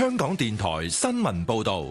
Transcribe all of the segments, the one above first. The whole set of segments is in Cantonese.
香港電台新聞報道。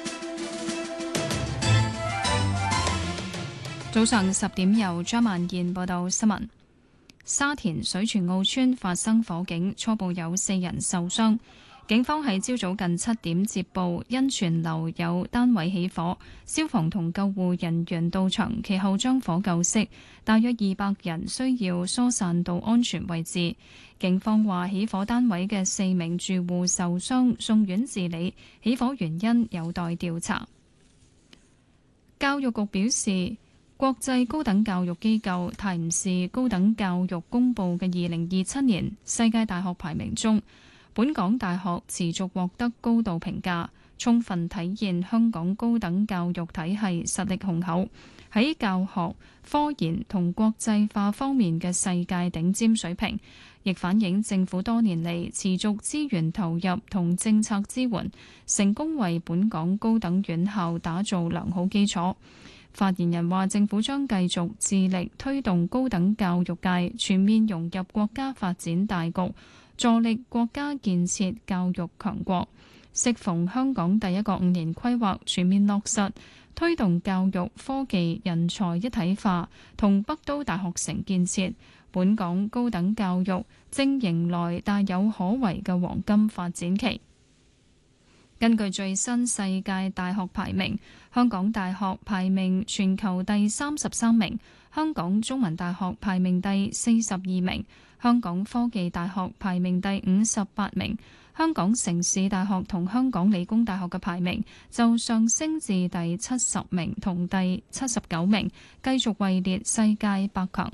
早上10點，由張曼燕報道新聞。沙田水泉澳村發生火警，初步有4人受傷。警方喺朝早近7點接報，因全樓有單位起火，消防同救護人員到場，其後將火救熄。大約200人需要疏散到安全位置。警方話，起火單位嘅4名住戶受傷，送院治理，起火原因有待調查。教育局表示，國際高等教育機構泰晤士高等教育公佈嘅2027年世界大學排名中，本港大學持續獲得高度評價，充分體現香港高等教育體系實力雄厚，喺教學、科研同國際化方面嘅世界頂尖水平，亦反映政府多年嚟持續資源投入同政策支援，成功為本港高等院校打造良好基礎。發言人話，政府將繼續致力推動高等教育界全面融入國家發展大局，助力國家建設教育強國。適逢香港第一個5年規劃全面落實，推動教育、科技、人才一體化同北都大學城建設，本港高等教育正迎來大有可為嘅黃金發展期。根據最新世界大學排名，香港大學排名全球第33名，香港中文大學排名第42名，香港科技大學排名第58名，香港城市大學同香港理工大學嘅排名就上升至第70名同第79名，繼續位列世界100強。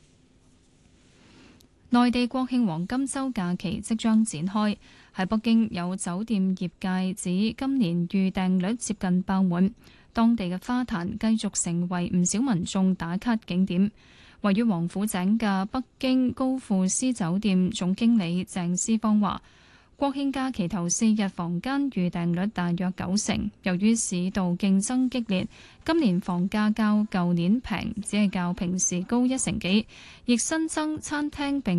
內地國慶黃金週假期即將展開，喺北京有酒店業界指今年預訂率接近爆滿，當地嘅花壇繼續成為唔少民眾打卡景點。位於王府井嘅北京高富斯酒店總經理鄭思芳話，國慶假期頭4日房間預訂率大約90%，由於市道競爭激烈，今年房價較舊年平，只係較平時高1成幾，亦新增餐廳並